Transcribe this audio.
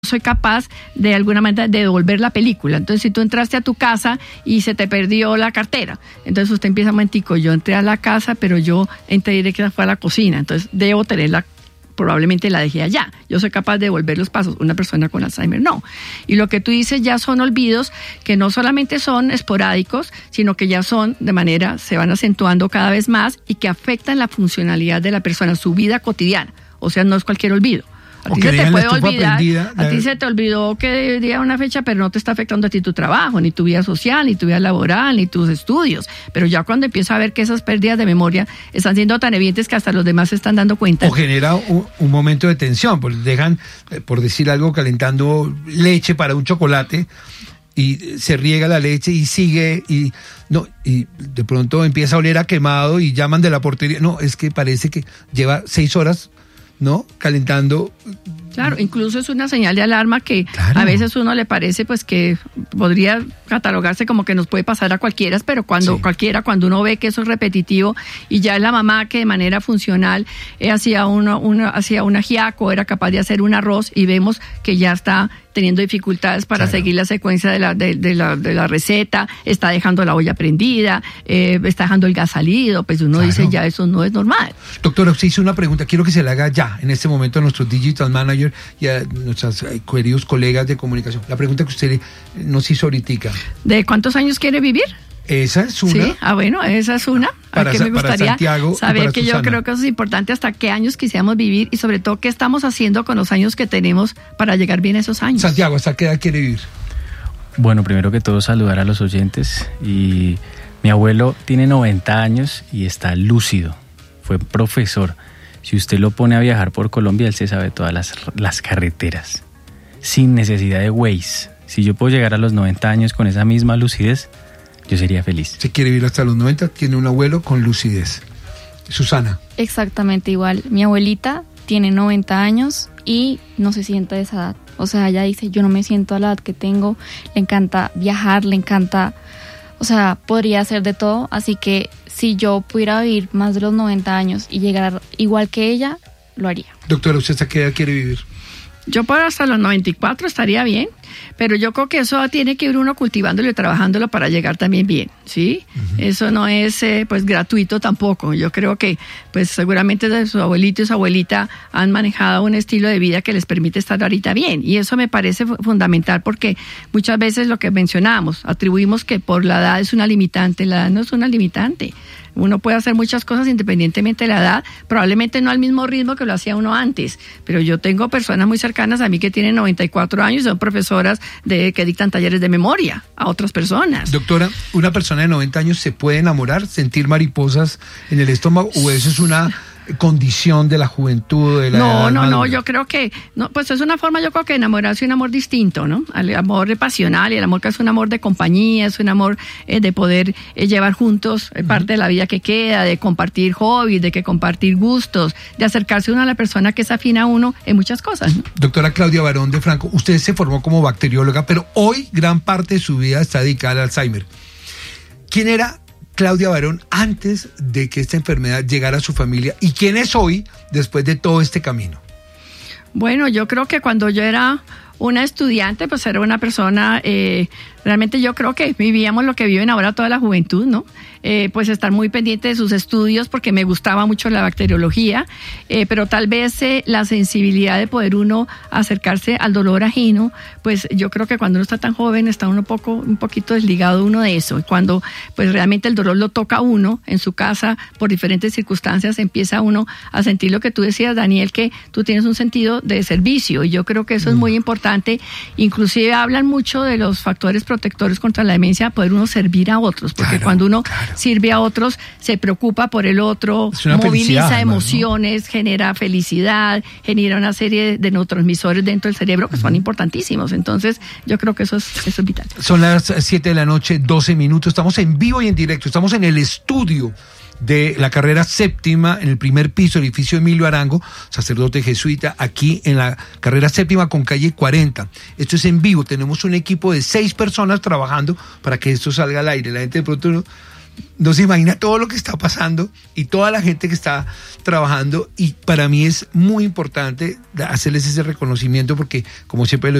soy capaz de alguna manera de devolver la película. Entonces, si tú entraste a tu casa y se te perdió la cartera, entonces usted empieza, momentico, yo entré a la casa, pero yo entré directo fue a la cocina, entonces debo tenerla, probablemente la dejé allá. Yo soy capaz de devolver los pasos. Una persona con Alzheimer no. Y lo que tú dices ya son olvidos que no solamente son esporádicos, sino que ya son de manera, se van acentuando cada vez más y que afectan la funcionalidad de la persona, su vida cotidiana. O sea, no es cualquier olvido. A ti se te puede olvidar, a ti se te olvidó que día una fecha, pero no te está afectando a ti tu trabajo, ni tu vida social, ni tu vida laboral, ni tus estudios. Pero ya cuando empieza a ver que esas pérdidas de memoria están siendo tan evidentes que hasta los demás se están dando cuenta. O genera un momento de tensión, porque dejan, por decir algo, calentando leche para un chocolate y se riega la leche y sigue y de pronto empieza a oler a quemado y llaman de la portería. No, es que parece que lleva 6 horas, ¿no? Calentando. Claro, incluso es una señal de alarma que a veces uno le parece pues que podría catalogarse como que nos puede pasar a cualquiera, pero cuando uno ve que eso es repetitivo y ya es la mamá que de manera funcional hacía un ajiaco, era capaz de hacer un arroz y vemos que ya está teniendo dificultades para seguir la secuencia de la receta, está dejando la olla prendida, está dejando el gas salido, pues uno dice ya eso no es normal. Doctora, usted hizo una pregunta, quiero que se la haga ya, en este momento a nuestro Digital Manager y a nuestros queridos colegas de comunicación. La pregunta que usted nos hizo ahorita. ¿De cuántos años quiere vivir? Esa es una. Sí, bueno, esa es una. Para, que me gustaría Santiago saber que Susana. yo creo que eso es importante, hasta qué años quisiéramos vivir y sobre todo qué estamos haciendo con los años que tenemos para llegar bien a esos años. Santiago, ¿hasta qué edad quiere vivir? Bueno, primero que todo saludar a los oyentes. Y mi abuelo tiene 90 años y está lúcido, fue profesor. Si usted lo pone a viajar por Colombia, él se sabe todas las carreteras, sin necesidad de Waze. Si yo puedo llegar a los 90 años con esa misma lucidez, yo sería feliz. Se quiere vivir hasta los 90, tiene un abuelo con lucidez. Susana. Exactamente igual. Mi abuelita tiene 90 años y no se siente de esa edad. O sea, ella dice, yo no me siento a la edad que tengo, le encanta viajar, le encanta, o sea, podría hacer de todo. Así que si yo pudiera vivir más de los 90 años y llegar igual que ella, lo haría. Doctora, ¿usted hasta qué edad quiere vivir? Yo por hasta los 94 estaría bien, pero yo creo que eso tiene que ir uno cultivándolo y trabajándolo para llegar también bien, ¿sí? Uh-huh. Eso no es pues gratuito tampoco. Yo creo que pues seguramente su abuelito y su abuelita han manejado un estilo de vida que les permite estar ahorita bien, y eso me parece fundamental porque muchas veces lo que mencionábamos, atribuimos que por la edad es una limitante. La edad no es una limitante. Uno puede hacer muchas cosas independientemente de la edad, probablemente no al mismo ritmo que lo hacía uno antes, pero yo tengo personas muy cercanas a mí que tienen 94 años y son profesoras que dictan talleres de memoria a otras personas. Doctora, ¿una persona de 90 años se puede enamorar, sentir mariposas en el estómago, o eso es una condición de la juventud, de la edad madura? No, yo creo que pues es una forma, yo creo que enamorarse, un amor distinto, ¿no? El amor pasional, y el amor que es un amor de compañía, es un amor de poder llevar juntos parte de la vida que queda, de compartir hobbies, de que compartir gustos, de acercarse uno a la persona que es afín a uno en muchas cosas, ¿no? Doctora Claudia Barón de Franco, usted se formó como bacterióloga, pero hoy gran parte de su vida está dedicada al Alzheimer. ¿Quién era Claudia Barón antes de que esta enfermedad llegara a su familia, y quién es hoy después de todo este camino? Bueno, yo creo que cuando yo era una estudiante, pues era una persona, realmente yo creo que vivíamos lo que viven ahora toda la juventud, ¿no? Pues estar muy pendiente de sus estudios porque me gustaba mucho la bacteriología, pero tal vez la sensibilidad de poder uno acercarse al dolor ajeno, pues yo creo que cuando uno está tan joven está un poquito desligado uno de eso, y cuando pues realmente el dolor lo toca a uno en su casa por diferentes circunstancias, empieza uno a sentir lo que tú decías, Daniel, que tú tienes un sentido de servicio, y yo creo que eso es muy importante. Inclusive hablan mucho de los factores protectores contra la demencia, poder uno servir a otros, porque cuando uno sirve a otros, se preocupa por el otro, moviliza emociones, ¿no? Genera felicidad, genera una serie de neurotransmisores dentro del cerebro que son importantísimos. Entonces, yo creo que eso es vital. Son las 7 de la noche, 12 minutos. Estamos en vivo y en directo. Estamos en el estudio de la carrera séptima, en el primer piso, edificio Emilio Arango, sacerdote jesuita, aquí en la carrera séptima con calle 40. Esto es en vivo. Tenemos un equipo de 6 personas trabajando para que esto salga al aire. La gente de pronto no se imagina todo lo que está pasando y toda la gente que está trabajando, y para mí es muy importante hacerles ese reconocimiento porque, como siempre lo